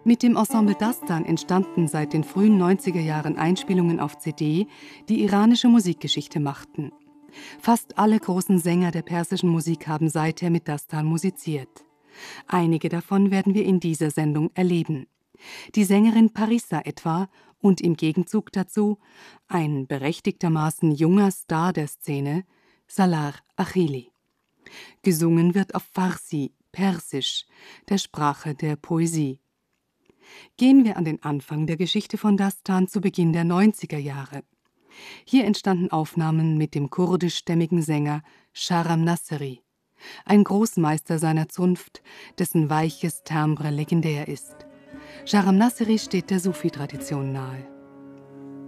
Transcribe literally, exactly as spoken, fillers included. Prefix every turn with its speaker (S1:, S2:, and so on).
S1: Mit dem Ensemble Dastan entstanden seit den frühen neunziger Jahren Einspielungen auf C D, die iranische Musikgeschichte machten. Fast alle großen Sänger der persischen Musik haben seither mit Dastan musiziert. Einige davon werden wir in dieser Sendung erleben. Die Sängerin Parissa etwa und im Gegenzug dazu ein berechtigtermaßen junger Star der Szene, Salar Achili. Gesungen wird auf Farsi, Persisch, der Sprache der Poesie. Gehen wir an den Anfang der Geschichte von Dastan zu Beginn der neunziger Jahre. Hier entstanden Aufnahmen mit dem kurdischstämmigen Sänger Sharam Nasseri, ein Großmeister seiner Zunft, dessen weiches Timbre legendär ist. Sharam Nasseri steht der Sufi-Tradition nahe.